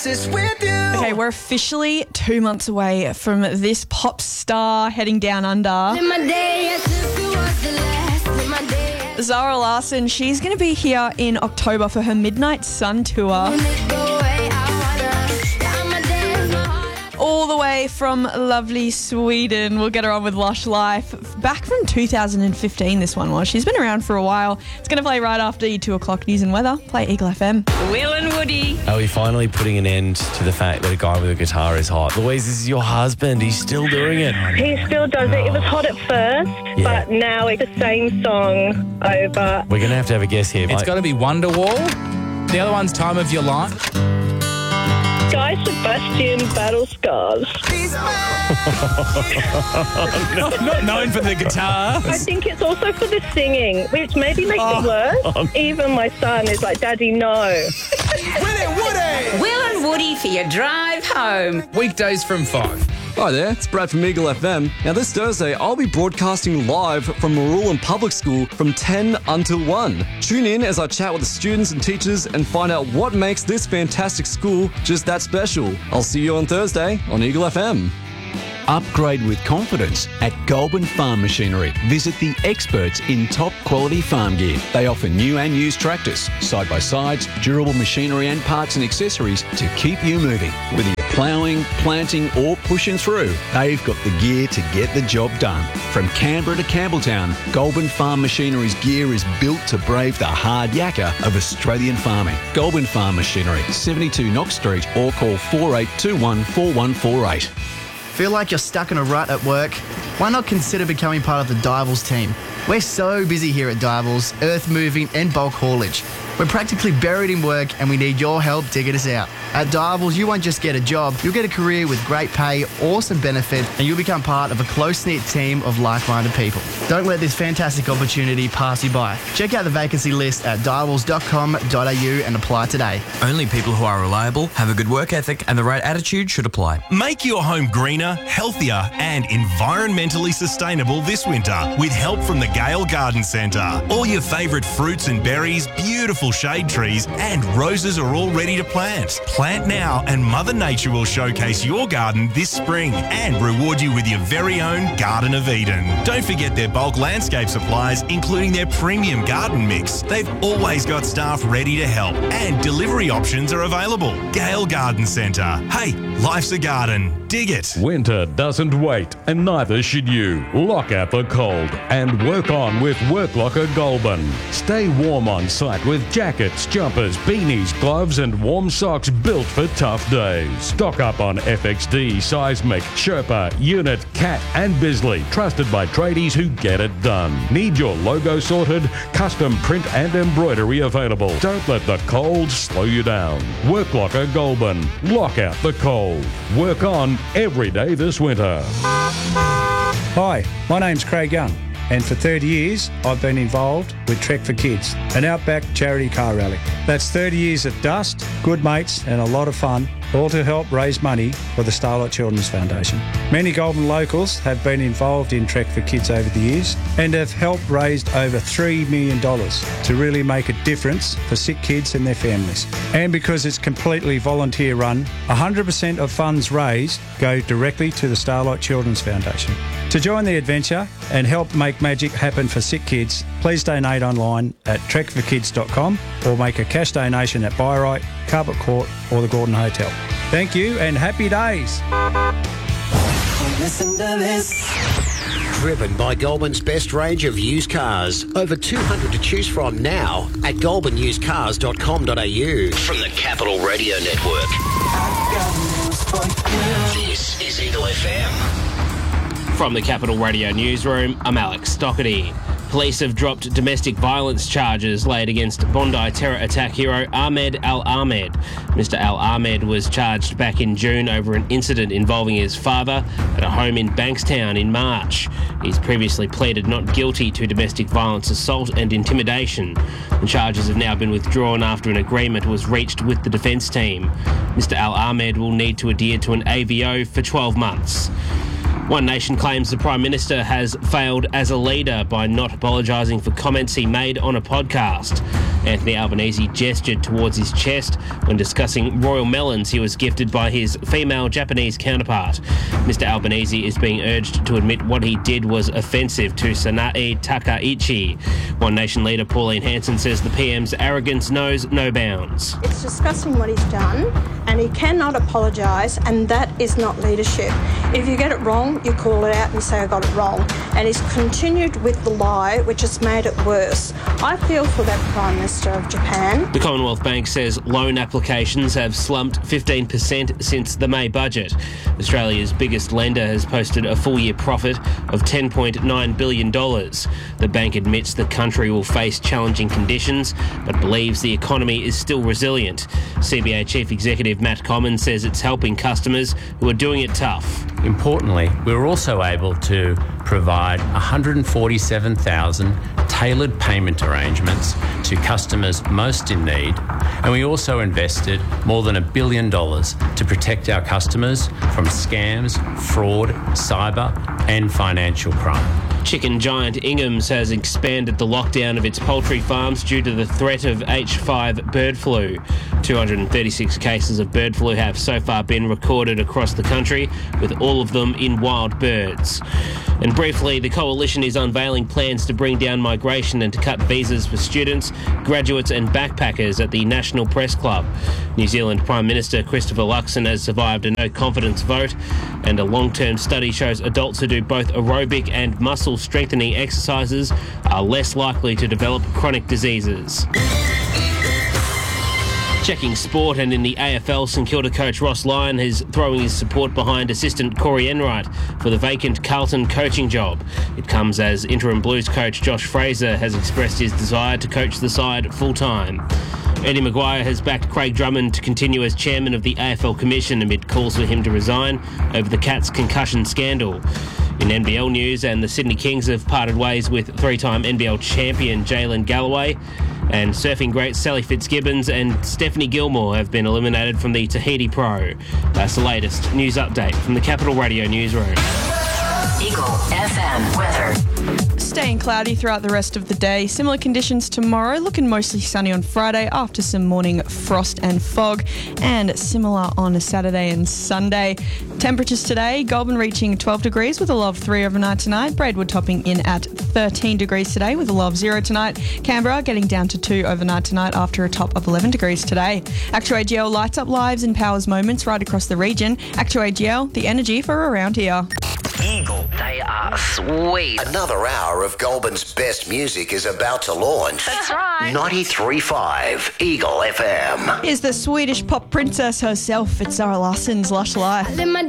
oasis with you. Okay, we're officially 2 months away from this pop star heading down under. Zara Larsson, she's going to be here in October for her Midnight Sun tour. All the way from lovely Sweden. We'll get her on with Lush Life. Back from 2015, this one was. She's been around for a while. It's going to play right after your 2 o'clock news and weather. Play Eagle FM. Will and Woody. Are we finally putting an end to the fact that a guy with a guitar is hot? Louise, this is your husband. He's still doing it. He still does it. It was hot at first, but now it's the same song over. We're going to have a guess here. It's got to be Wonderwall. The other one's Time of Your Life. Guy Sebastian, Battle Scars. Not known for the guitar. I think it's also for the singing, which maybe makes it worse. Even my son is like, Daddy, no. Will and Woody for your drive home. Weekdays from 5. Hi there, it's Brad from Eagle FM. Now this Thursday, I'll be broadcasting live from Marulan Public School from 10 until 1. Tune in as I chat with the students and teachers and find out what makes this fantastic school just that special. I'll see you on Thursday on Eagle FM. Upgrade with confidence at Goulburn Farm Machinery. Visit the experts in top quality farm gear. They offer new and used tractors, side-by-sides, durable machinery and parts and accessories to keep you moving. Whether you're ploughing, planting or pushing through, they've got the gear to get the job done. From Canberra to Campbelltown, Goulburn Farm Machinery's gear is built to brave the hard yakka of Australian farming. Goulburn Farm Machinery, 72 Knox Street, or call 4821 4148. Feel like you're stuck in a rut at work? Why not consider becoming part of the Diables team? We're so busy here at Diables, earth moving and bulk haulage. We're practically buried in work and we need your help digging us out. At Diables, you won't just get a job, you'll get a career with great pay, awesome benefit, and you'll become part of a close-knit team of like-minded people. Don't let this fantastic opportunity pass you by. Check out the vacancy list at diables.com.au and apply today. Only people who are reliable, have a good work ethic, and the right attitude should apply. Make your home greener, healthier, and environmentally sustainable this winter with help from the Gale Garden Centre. All your favourite fruits and berries, beautiful shade trees, and roses are all ready to plant. Plant now and Mother Nature will showcase your garden this spring and reward you with your very own Garden of Eden. Don't forget their bulk landscape supplies, including their premium garden mix. They've always got staff ready to help and delivery options are available. Gale Garden Centre. Hey, life's a garden. Dig it. Winter doesn't wait, and neither should you. Lock out the cold and work on with Work Locker Goulburn. Stay warm on site with jackets, jumpers, beanies, gloves and warm socks built for tough days. Stock up on FXD, Seismic, Sherpa, Unit, Cat and Bisley. Trusted by tradies who get it done. Need your logo sorted? Custom print and embroidery available. Don't let the cold slow you down. Work Locker Goulburn. Lock out the cold. Work on every day this winter. Hi, my name's Craig Young, and for 30 years I've been involved with Trek for Kids, an outback charity car rally. That's 30 years of dust, good mates and a lot of fun, all to help raise money for the Starlight Children's Foundation. Many Goulburn locals have been involved in Trek for Kids over the years and have helped raise over $3 million to really make a difference for sick kids and their families. And because it's completely volunteer run, 100% of funds raised go directly to the Starlight Children's Foundation. To join the adventure and help make magic happen for sick kids, please donate online at trekforkids.com or make a cash donation at Byrite, Carpet Court or the Gordon Hotel. Thank you and happy days. Listen to this. Driven by Goulburn's best range of used cars. Over 200 to choose from now at goulburnusedcars.com.au. From the Capital Radio Network. This is Eagle FM. From the Capital Radio Newsroom, I'm Alex Stockerty. Police have dropped domestic violence charges laid against Bondi terror attack hero Ahmed Al-Ahmed. Mr Al-Ahmed was charged back in June over an incident involving his father at a home in Bankstown in March. He's previously pleaded not guilty to domestic violence assault and intimidation. The charges have now been withdrawn after an agreement was reached with the defence team. Mr Al-Ahmed will need to adhere to an AVO for 12 months. One Nation claims the Prime Minister has failed as a leader by not apologising for comments he made on a podcast. Anthony Albanese gestured towards his chest when discussing royal melons he was gifted by his female Japanese counterpart. Mr. Albanese is being urged to admit what he did was offensive to Sanae Takaichi. One Nation leader Pauline Hanson says the PM's arrogance knows no bounds. It's disgusting what he's done, and he cannot apologise, and that is not leadership. If you get it wrong, you call it out and say I got it wrong. And he's continued with the lie, which has made it worse. I feel for that Prime Minister of Japan. The Commonwealth Bank says loan applications have slumped 15% since the May budget. Australia's biggest lender has posted a full-year profit of $10.9 billion. The bank admits the country will face challenging conditions, but believes the economy is still resilient. CBA Chief Executive Matt Commons says it's helping customers who are doing it tough. Importantly, we were also able to provide 147,000 tailored payment arrangements to customers most in need, and we also invested more than $1 billion to protect our customers from scams, fraud, cyber and financial crime. Chicken giant Ingham's has expanded the lockdown of its poultry farms due to the threat of H5 bird flu. 236 cases of bird flu have so far been recorded across the country, with all of them in wild birds. And briefly, the Coalition is unveiling plans to bring down migration and to cut visas for students, graduates and backpackers at the National Press Club. New Zealand Prime Minister Christopher Luxon has survived a no-confidence vote, and a long-term study shows adults who do both aerobic and muscle strengthening exercises are less likely to develop chronic diseases. Checking sport, and in the AFL, St Kilda coach Ross Lyon is throwing his support behind assistant Corey Enright for the vacant Carlton coaching job. It comes as interim Blues coach Josh Fraser has expressed his desire to coach the side full-time. Eddie Maguire has backed Craig Drummond to continue as chairman of the AFL Commission amid calls for him to resign over the Cats' concussion scandal. In NBL news, and the Sydney Kings have parted ways with three-time NBL champion Jalen Galloway, and surfing greats Sally Fitzgibbons and Stephanie Gilmore have been eliminated from the Tahiti Pro. That's the latest news update from the Capital Radio newsroom. Eagle FM weather. Staying cloudy throughout the rest of the day. Similar conditions tomorrow, looking mostly sunny on Friday after some morning frost and fog, and similar on Saturday and Sunday. Temperatures today, Goulburn reaching 12 degrees with a low of 3 overnight tonight. Braidwood topping in at 13 degrees today with a low of 0 tonight. Canberra getting down to 2 overnight tonight after a top of 11 degrees today. ActuAGL lights up lives and powers moments right across the region. ActuAGL, the energy for around here. Eagle. They are sweet. Another hour of Goulburn's best music is about to launch. That's right. 93.5 Eagle FM. Here's the Swedish pop princess herself. It's Zara Larsson's Lush Life.